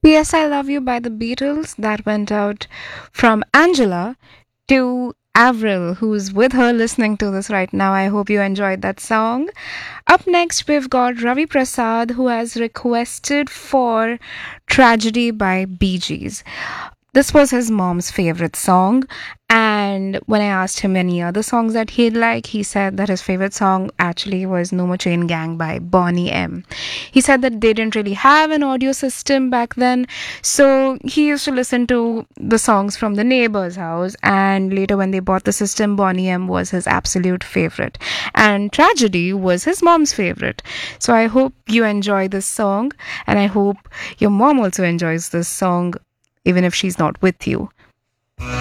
P.S. I Love You by the Beatles that went out from Angela to Avril, who's with her listening to this right now. I hope you enjoyed that song. Up next, we've got Ravi Prasad, who has requested for Tragedy by Bee Gees. This was his mom's favorite song, and when I asked him any other songs that he'd like, he said that his favorite song actually was No More Chain Gang by Bonnie M. He said that they didn't really have an audio system back then, so he used to listen to the songs from the neighbor's house, and later when they bought the system, Bonnie M was his absolute favorite, and Tragedy was his mom's favorite. So I hope you enjoy this song, and I hope your mom also enjoys this song even if she's not with you.